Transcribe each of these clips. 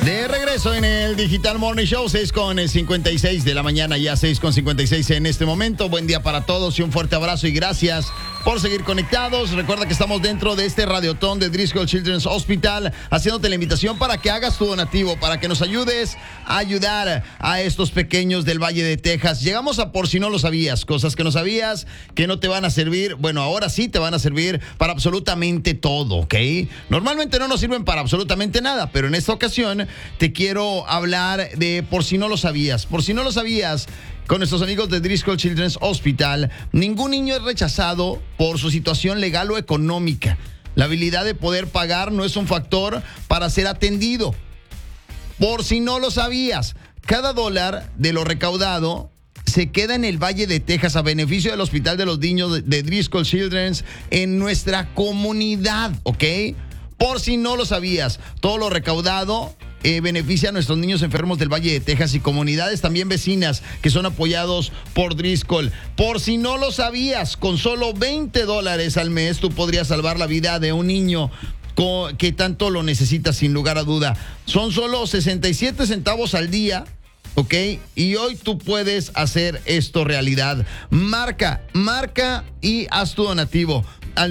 De regreso en el Digital Morning Show, 6:56 de la mañana, ya 6:56 en este momento. Buen día para todos y un fuerte abrazo y gracias por seguir conectados. Recuerda que estamos dentro de este radiotón de Driscoll Children's Hospital, haciéndote la invitación para que hagas tu donativo, para que nos ayudes a ayudar a estos pequeños del Valle de Texas. Llegamos a por si no lo sabías, cosas que no sabías, que no te van a servir. Bueno, ahora sí te van a servir para absolutamente todo, ¿ok? Normalmente no nos sirven para absolutamente nada, pero en esta ocasión te quiero hablar de por si no lo sabías. Por si no lo sabías, con nuestros amigos de Driscoll Children's Hospital, ningún niño es rechazado por su situación legal o económica. La habilidad de poder pagar no es un factor para ser atendido. Por si no lo sabías, cada dólar de lo recaudado se queda en el Valle de Texas a beneficio del Hospital de los Niños de Driscoll Children's en nuestra comunidad, ¿ok? Por si no lo sabías, todo lo recaudado beneficia a nuestros niños enfermos del Valle de Texas y comunidades también vecinas que son apoyados por Driscoll. Por si no lo sabías, con solo $20 al mes tú podrías salvar la vida de un niño que tanto lo necesita, sin lugar a duda. Son solo 67 centavos al día, ¿ok? Y hoy tú puedes hacer esto realidad. Marca y haz tu donativo al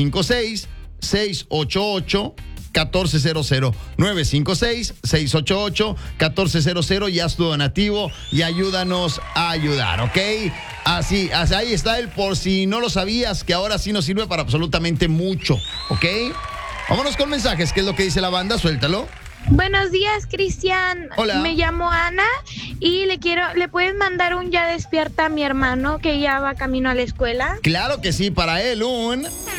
956-688-1400, 956-688-1400 y haz tu donativo y ayúdanos a ayudar, ¿ok? Así, ahí está el por si no lo sabías, que ahora sí nos sirve para absolutamente mucho, ¿ok? Vámonos con mensajes, ¿qué es lo que dice la banda? Suéltalo. Buenos días, Cristian. Hola. Me llamo Ana y le puedes mandar un ya despierta a mi hermano que ya va camino a la escuela. Claro que sí, para él un...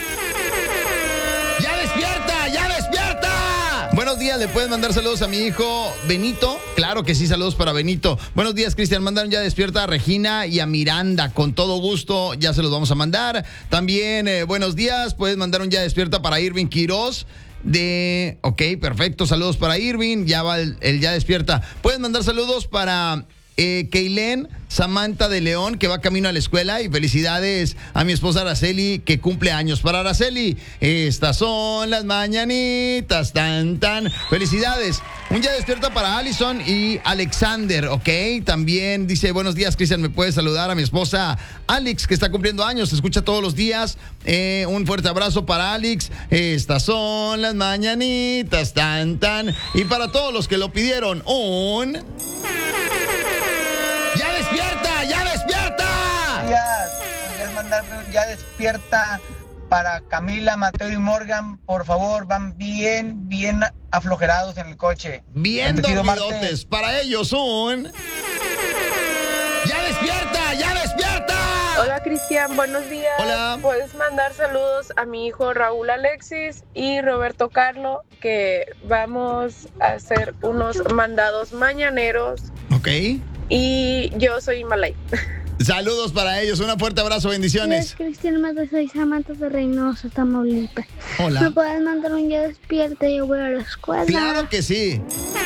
¡Ya despierta! ¡Ya despierta! Buenos días, le pueden mandar saludos a mi hijo Benito. Claro que sí, saludos para Benito. Buenos días, Cristian. Mandaron ya despierta a Regina y a Miranda. Con todo gusto, ya se los vamos a mandar. También, buenos días, puedes mandar un ya despierta para Irving Quiroz. Ok, perfecto, saludos para Irving. Ya va el ya despierta. Pueden mandar saludos para Keilén Samantha de León, que va camino a la escuela, y felicidades a mi esposa Araceli, que cumple años. Para Araceli, estas son las mañanitas, tan. Felicidades. Un ya despierta para Allison y Alexander, ok. También dice, buenos días, Cristian, ¿me puedes saludar a mi esposa Alex, que está cumpliendo años? Se escucha todos los días. Un fuerte abrazo para Alex. Estas son las mañanitas, tan. Y para todos los que lo pidieron, un... ¡Ya despierta! ¡Ya despierta! ¿Podrías mandarme un ya despierta para Camila, Mateo y Morgan? Por favor, van bien aflojerados en el coche. Bien dormidotes. Para ellos un... ¡Ya despierta! ¡Ya despierta! Hola, Cristian, buenos días. Hola. Puedes mandar saludos a mi hijo Raúl Alexis y Roberto Carlo, que vamos a hacer unos mandados mañaneros. Ok. Y yo soy Malay. Saludos para ellos, un fuerte abrazo, bendiciones. Hola, Cristian, soy Samantha de Reynosa, Tamaulipas. Hola. ¿Me puedes mandar un ya despierta? Yo voy a la escuela. Claro que sí.